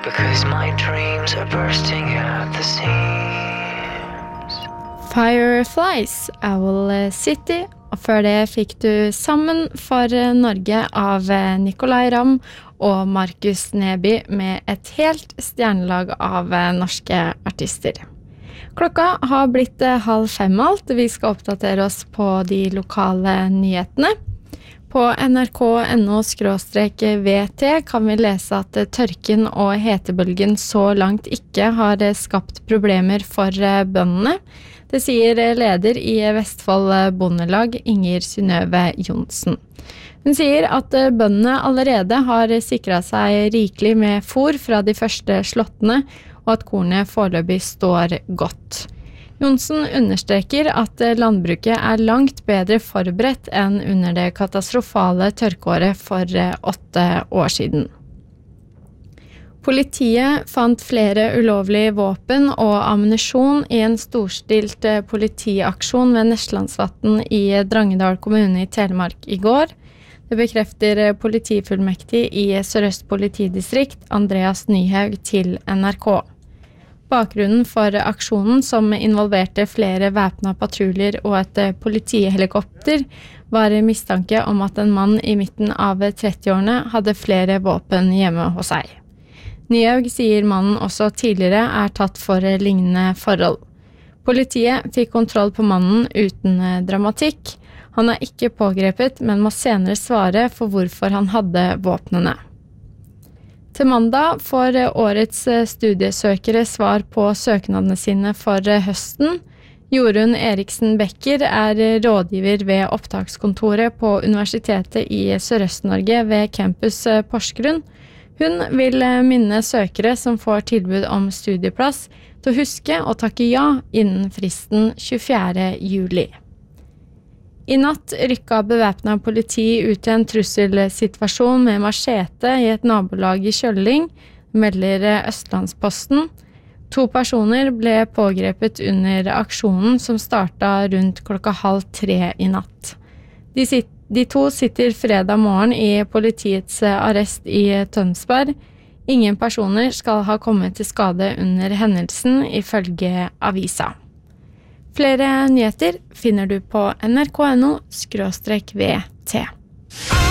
Because my dreams are bursting at the seams. Fireflies, Owl City, og før det fikk du Sammen for Norge av Nicolai Ramm og Markus Neby med et helt stjernelag av norske artister. Klokka har blitt 4:30 alt. Vi skal oppdatere oss på de lokale nyhetene. På nrk.no/VT kan vi lese at tørken og hetebølgen så langt ikke har skapt problemer for bøndene. Det sier leder i Vestfold Bondelag, Inger Synnøve Johnsen. Hun sier at bøndene allerede har sikret seg rikelig med fôr fra de første slottene, og at kornet foreløpig står godt. Johnsen understreker at landbruket er langt bedre forberedt enn under det katastrofale tørkeåret for 8 år siden. Politiet fant flere ulovlige våpen og ammunisjon i en storstilt politiaksjon ved Neslandsvatn i Drangedal kommune i Telemark i går. Det bekrefter politifullmektig i Sør-Øst politidistrikt, Andreas Nyhaug, til NRK. Bakgrunnen for aksjonen, som involverte flere væpna patruljer og et politihelikopter, var mistanke om at en mann i midten av 30-årene hadde flere våpen hjemme hos seg. Nyhaug sier mannen også tidligere er tatt for lignende forhold. Politiet fikk kontroll på mannen uten dramatikk. Han er ikke pågrepet, men må senere svare for hvorfor han hadde våpnene. Til mandag får årets studiesøkere svar på søknadene sine for høsten. Jorunn Eriksen Becker er rådgiver ved opptakskontoret på Universitetet i Sørøst-Norge ved Campus Porsgrunn. Hun vil minne søkere som får tilbud om studieplass til å huske å takke ja innen fristen 24. juli. I natt rykket bevæpnet politi ut i en trusselsituasjon med machete i et nabolag i Kjølling, melder Østlandsposten. 2 personer ble pågrepet under aksjonen som startet rundt 2:30 i natt. De 2 sitter fredag morgen i politiets arrest i Tønsberg. Ingen personer skal ha kommet til skade under hendelsen, ifølge avisa. Flere nyheter finner du på nrk.no/VT.